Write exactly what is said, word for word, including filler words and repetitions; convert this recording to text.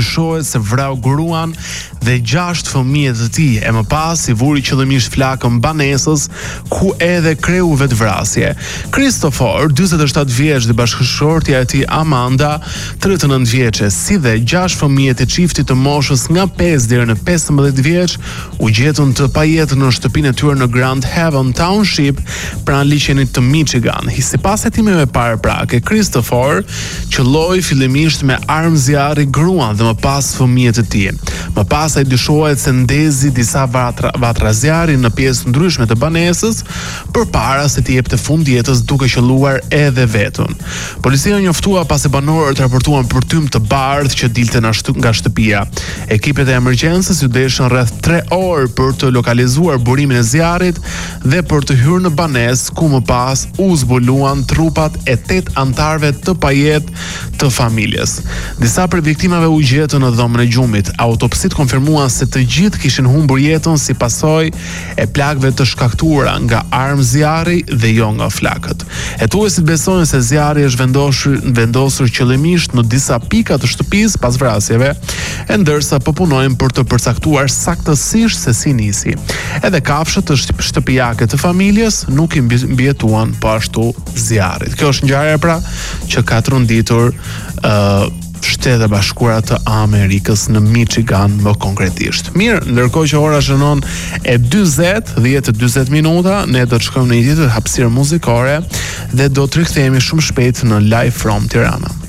dyshohet se vrau gruan dhe gjashtë fëmijët e tij, e më pas i vuri qëllimisht flakën banesës, ku edhe kreu vetvrasje. Christopher, dyzet e shtatë vjeç dhe bashkëshortja e tij Amanda, tridhjetë e nëntë vjeçe, si dhe gjashtë fëmijët e çiftit të moshës nga pesë deri në pesëmbëdhjetë vjeç, u gjetën të pajetër në shtëpinë e tyre në Grand Haven Township, pranë liçenit të Michigan. Sipas hetimeve paraprake, Christopher qelloi fillimisht me armë zjarri gruan dhe më pas fëmijët e tij. Më pas ai dyshohet se ndezi disa vatra, vatra zjarri në pjesë ndryshme të banesës përpara se të jepte fund jetës duke qelluar edhe vetën. Policia njoftua pasi banorët raportuan përtym të bardhë që dilte nga shtëpia. Ekipet e emergjencës u deshën rreth tre orë për të lokalizuar burimin e zjarrit dhe për të hyrë në banesë, ku më pas u zbuluan trupat e tetë anëtarëve të pajetë të familjes. Disa prej viktimave u gjetën në dhomën e gjumit. Autopsitë konfirmuan se të gjithë kishin humbur jetën si pasojë e plagëve të shkaktuara nga armë zjarri dhe jo nga flakët. Hetuesit besojnë se zjarri është vendosur vendosur qëllimisht në disa pika të shtëpisë pas vrasjeve, e ndërsa po punojnë për të përcaktuar saktësisht se si nisi. Edhe kafshët të shtëpiake të familjes nuk i mbijetuan po ashtu zjarrit. Kjo është ngjarja pra që ka tronditur uh, Shtetet e Bashkuara të Amerikës në Michigan më konkretisht. Mirë, ndërkohë që ora shënon e dyzet, dhjetë e dyzet minuta, ne do të shkojmë në një tjetër hapësirë muzikore dhe do të rikthehemi shumë shpejt në Live from Tirana.